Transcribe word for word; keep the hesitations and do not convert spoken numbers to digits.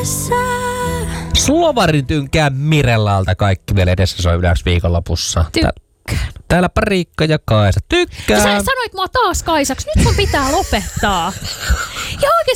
Slovarin tynkää Mirellalta kaikki vielä edessä soi yhdessä viikonlopussa. Tykkään. Täällä Pariikka ja Kaisa tykkää. Ja sä sanoit mua taas Kaisaksi. Nyt sun pitää lopettaa. Ja oikeesti